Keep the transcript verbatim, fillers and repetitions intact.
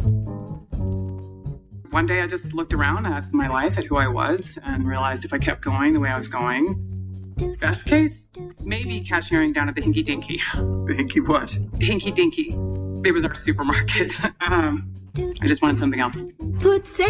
One day I just looked around at my life, at who I was, and realized if I kept going the way I was going, best case, maybe cashiering down at the Hinky Dinky. The Hinky what? Hinky Dinky. It was our supermarket. um, I just wanted something else. Put